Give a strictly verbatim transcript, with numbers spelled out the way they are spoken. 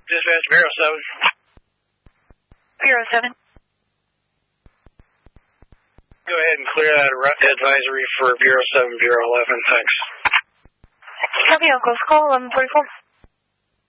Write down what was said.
Dispatch, Bureau seven. Bureau seven. Go ahead and clear that advisory for Bureau seven, Bureau eleven. Thanks. Copy, Uncle. Call eleven forty-four.